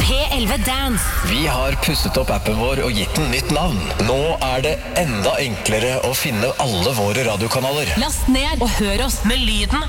P11 Dance. Vi har pusset opp appen vår og gitt den nytt navn. Nå er det enda enklere å finne alle våre radiokanaler. Last ned og hør oss med lyden